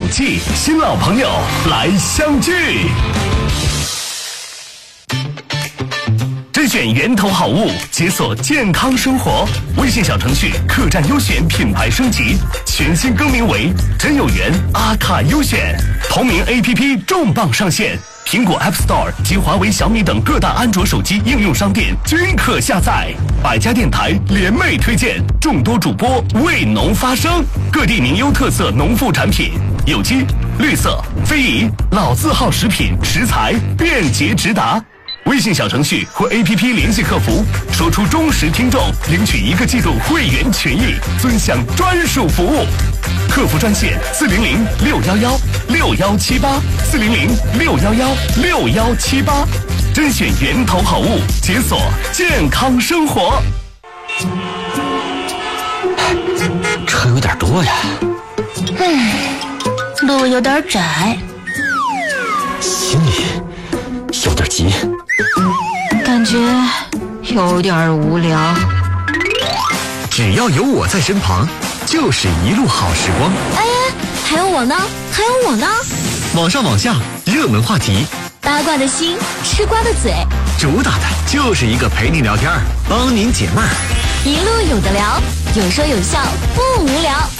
气，新老朋友来相聚。甄选源头好物，解锁健康生活。微信小程序客栈优选品牌升级，全新更名为真有缘阿卡优选。同名 APP 重磅上线，苹果 App Store 及华为、小米等各大安卓手机应用商店均可下载。百家电台联袂推荐，众多主播为农发声，各地名优特色农副产品，有机、绿色、非遗、老字号食品食材便捷直达。微信小程序或 APP 联系客服，说出忠实听众，领取1个季度会员权益，尊享专属服务。客服专线400-611-6178，400-611-6178，甄选源头好物，解锁健康生活。 车有点多呀， 路有点窄， 心里有点急， 感觉有点无聊。 只要有我在身旁，就是一路好时光。 哎，还有我呢，还有我呢。 网上网下，热门话题， 八卦的心，吃瓜的嘴， 主打的就是一个陪你聊天，帮您解闷儿， 一路有的聊，有说有笑，不无聊。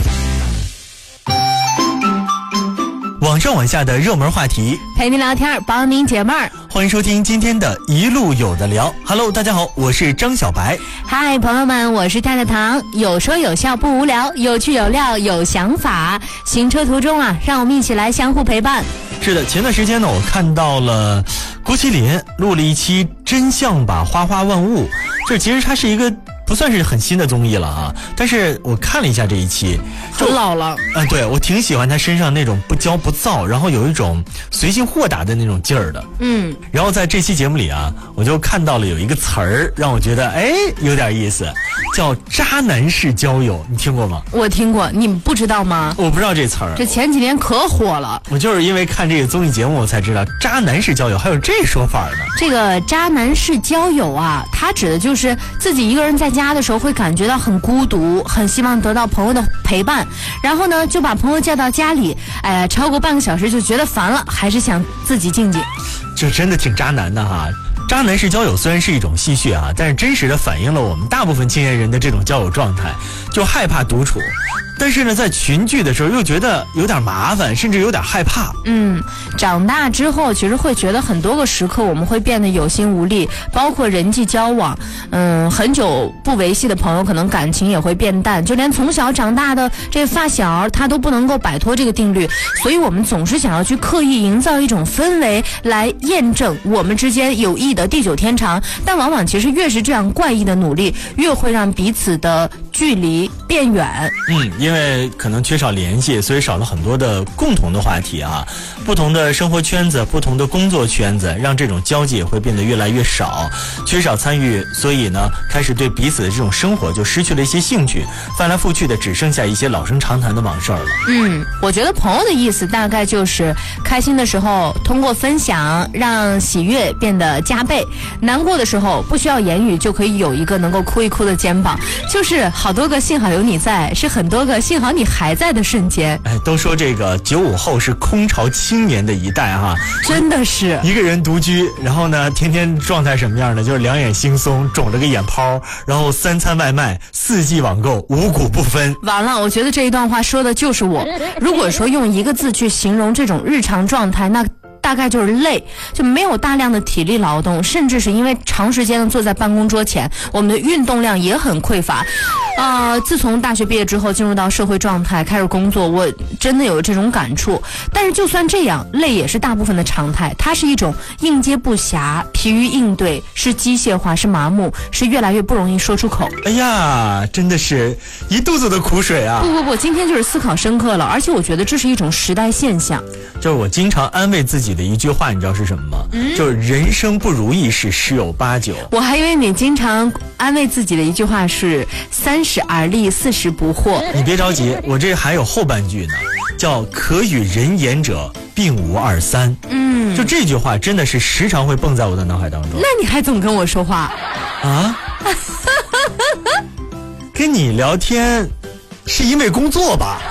网上网下的热门话题， 陪您聊天，帮您解闷儿。 欢迎收听今天的一路有的聊。Hello， 大家好，我是张小白。 嗨，朋友们，我是太太糖，有说有笑不无聊，有趣有料有想法。行车途中啊，让我们一起来相互陪伴。 是的，前段时间呢，我看到了郭麒麟录了一期《真相吧花花万物》，这其实它是一个不算是很新的综艺了啊，但是我看了一下这一期， 很老了。 对，我挺喜欢他身上那种不骄不躁，然后有一种随性豁达的那种劲儿的。然后在这期节目里啊，我就看到了有一个词儿，让我觉得有点意思，叫渣男式交友，你听过吗？ 我听过，你们不知道吗？ 我不知道这词儿， 这前几年可火了。 我就是因为看这个综艺节目，我才知道渣男式交友还有这说法呢。 这个渣男式交友啊，它指的就是自己一个人在家的时候会感觉到很孤独，很希望得到朋友的陪伴，然后呢就把朋友叫到家里，超过半个小时就觉得烦了，还是想自己静静。 这真的挺渣男的哈。渣男式交友虽然是一种戏谑啊，但是真实的反映了我们大部分青年人的这种交友状态，就害怕独处，但是呢在群聚的时候又觉得有点麻烦，甚至有点害怕。 长大之后其实会觉得很多个时刻我们会变得有心无力，包括人际交往，很久不维系的朋友可能感情也会变淡，就连从小长大的这发小他都不能够摆脱这个定律，所以我们总是想要去刻意营造一种氛围来验证我们之间友谊的地久天长，但往往其实越是这样怪异的努力，越会让彼此的距离变远。 因为可能缺少联系，所以少了很多的共同的话题啊，不同的生活圈子，不同的工作圈子，让这种交际也会变得越来越少，缺少参与，所以呢开始对彼此的这种生活就失去了一些兴趣，翻来覆去的只剩下一些老生常谈的往事了。 我觉得朋友的意思大概就是开心的时候通过分享让喜悦变得加倍，难过的时候不需要言语就可以有一个能够哭一哭的肩膀，就是好多个幸好有你在，是很多个幸好你还在的瞬间。 都说这个95后是空巢青年的一代哈， 真的是一个人独居，然后呢天天状态什么样的，就是两眼惺忪，肿了个眼泡，然后3餐外卖4季网购，五谷不分。 完了，我觉得这一段话说的就是我。如果说用一个字去形容这种日常状态，那大概就是累，就没有大量的体力劳动，甚至是因为长时间的坐在办公桌前，我们的运动量也很匮乏。自从大学毕业之后进入到社会状态开始工作，我真的有这种感触。但是就算这样，累也是大部分的常态，它是一种应接不暇，疲于应对，是机械化，是麻木，是越来越不容易说出口。 哎呀，真的是一肚子的苦水啊。 不，今天就是思考深刻了，而且我觉得这是一种时代现象。 就是我经常安慰自己的一句话，你知道是什么吗？就是人生不如意事十有八九。 我还以为你经常安慰自己的一句话是30而立，40不惑。 你别着急，我这还有后半句呢，叫可与人言者并无二三。就这句话真的是时常会蹦在我的脑海当中。 那你还总跟我说话啊？跟你聊天是因为工作吧？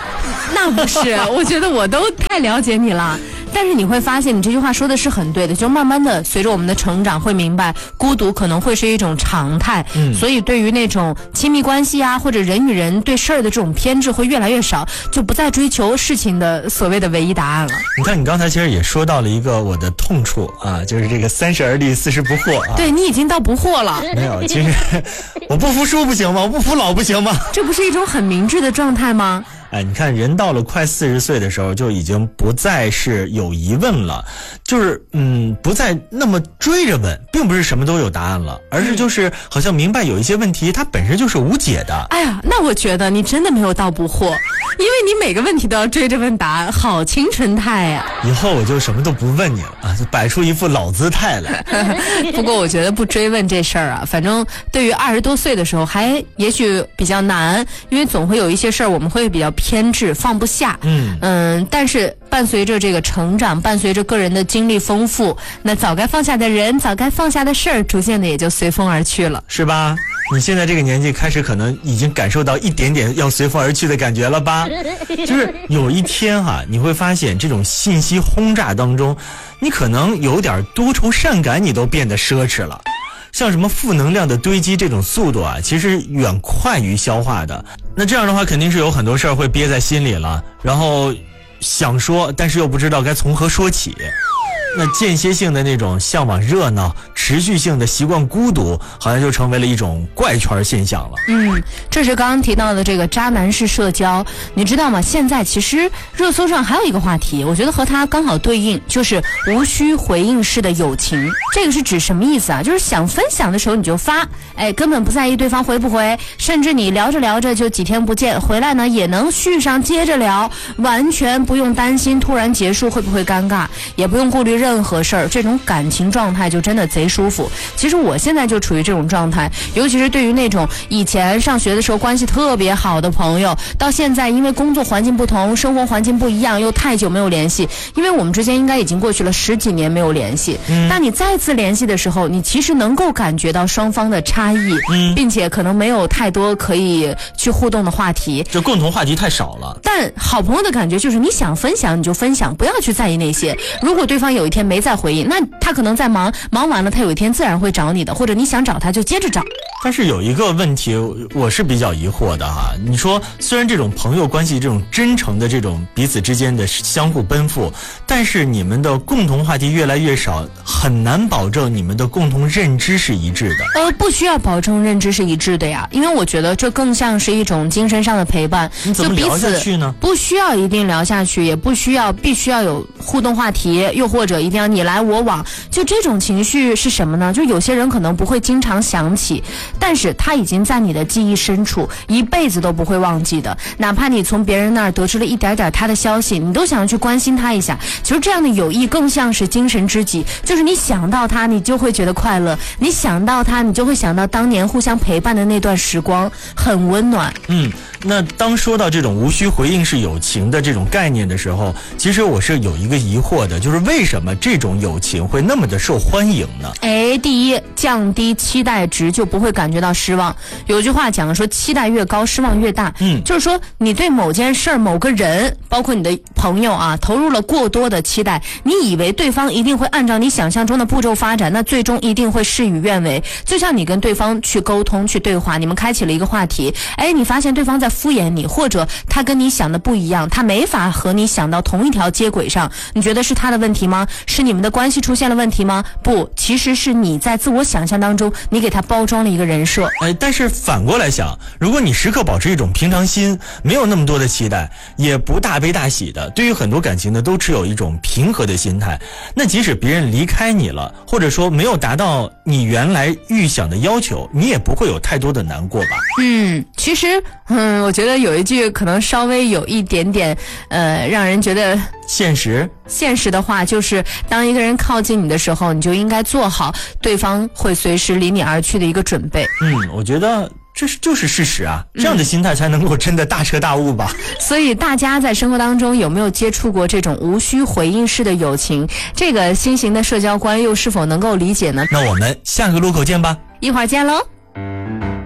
那不是，我觉得我都太了解你了。但是你会发现，你这句话说的是很对的，就慢慢的随着我们的成长，会明白孤独可能会是一种常态。所以对于那种亲密关系啊，或者人与人对事儿的这种偏执会越来越少，就不再追求事情的所谓的唯一答案了。 你看，你刚才其实也说到了一个我的痛处啊，就是这个30而立，40不惑啊。 对，你已经到不惑了。 没有，其实我不服输不行吗？我不服老不行吗？ 这不是一种很明智的状态吗？ 哎，你看，人到了快40岁的时候，就已经不再是有疑问了，就是不再那么追着问，并不是什么都有答案了，而是就是好像明白有一些问题它本身就是无解的。 哎呀，那我觉得你真的没有到不惑，因为你每个问题都要追着问答案，好青春态呀！ 以后我就什么都不问你了啊，就摆出一副老姿态来。 不过我觉得不追问这事儿啊，反正对于20多岁的时候还也许比较难，因为总会有一些事儿我们会比较偏执，放不下。但是伴随着这个成长，伴随着个人的经历丰富，那早该放下的人，早该放下的事儿，逐渐的也就随风而去了， 是吧？你现在这个年纪开始可能已经感受到一点点要随风而去的感觉了吧？就是有一天你会发现这种信息轰炸当中，你可能有点多愁善感，你都变得奢侈了。像什么负能量的堆积，这种速度其实远快于消化的。那这样的话，肯定是有很多事儿会憋在心里了，然后想说，但是又不知道该从何说起。那间歇性的那种向往热闹，持续性的习惯孤独，好像就成为了一种怪圈现象了。 这是刚刚提到的这个渣男式社交，你知道吗？现在其实热搜上还有一个话题，我觉得和它刚好对应，就是无需回应式的友情。这个是指什么意思啊？就是想分享的时候你就发，根本不在意对方回不回，甚至你聊着聊着就几天不见，回来呢也能续上接着聊，完全不用担心突然结束会不会尴尬，也不用顾虑任何事儿，这种感情状态就真的贼舒服。其实我现在就处于这种状态，尤其是对于那种以前上学的时候关系特别好的朋友，到现在因为工作环境不同，生活环境不一样，又太久没有联系，因为我们之间应该已经过去了10几年没有联系。那你再次联系的时候，你其实能够感觉到双方的差异，并且可能没有太多可以去互动的话题， 就共同话题太少了。 但好朋友的感觉就是你想分享你就分享，不要去在意那些。如果对方有一天没再回应，那他可能在忙完了，他有一天自然会找你的，或者你想找他就接着找。 但是有一个问题我是比较疑惑的你说虽然这种朋友关系，这种真诚的这种彼此之间的相互奔赴，但是你们的共同话题越来越少，很难保证你们的共同认知是一致的。 不需要保证认知是一致的呀，因为我觉得这更像是一种精神上的陪伴。 你怎么聊下去呢？ 不需要一定聊下去，也不需要必须要有互动话题，又或者一定要你来我往，就这种情绪是什么呢？就有些人可能不会经常想起，但是他已经在你的记忆深处，一辈子都不会忘记的。哪怕你从别人那儿得知了一点点他的消息，你都想要去关心他一下。其实这样的友谊更像是精神知己，就是你想到他你就会觉得快乐，你想到他你就会想到当年互相陪伴的那段时光，很温暖。 那当说到这种无需回应式友情的这种概念的时候，其实我是有一个疑惑的，就是为什么这种友情会那么的受欢迎呢？ 第一，降低期待值，就不会感觉到失望。有句话讲说，期待越高失望越大。就是说你对某件事儿、某个人，包括你的朋友投入了过多的期待，你以为对方一定会按照你想象中的步骤发展，那最终一定会事与愿违。就像你跟对方去沟通、去对话，你们开启了一个话题，你发现对方在敷衍你，或者他跟你想的不一样，他没法和你想到同一条接轨上，你觉得是他的问题吗？是你们的关系出现了问题吗？不，其实是你在自我想象当中，你给他包装了一个人设。 但是反过来想，如果你时刻保持一种平常心，没有那么多的期待，也不大悲大喜的，对于很多感情呢都持有一种平和的心态，那即使别人离开你了，或者说没有达到你原来预想的要求，你也不会有太多的难过吧？ 其实我觉得有一句可能稍微有一点点让人觉得现实的话，就是当一个人靠近你的时候，你就应该做好对方会随时离你而去的一个准备。 我觉得这就是事实啊，这样的心态才能够真的大彻大悟吧。 所以大家在生活当中有没有接触过这种无需回应式的友情？这个新型的社交观又是否能够理解呢？ 那我们下个路口见吧， 一会儿见喽。